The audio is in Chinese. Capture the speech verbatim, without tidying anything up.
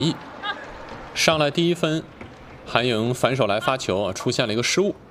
一上来第一分，韩莹反手来发球啊，出现了一个失误。